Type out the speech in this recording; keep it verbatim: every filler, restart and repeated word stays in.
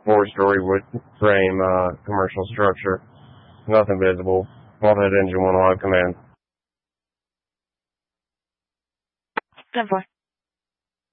four-story wood frame uh, commercial structure. Nothing visible. Wellhead engine one, live command. ten four.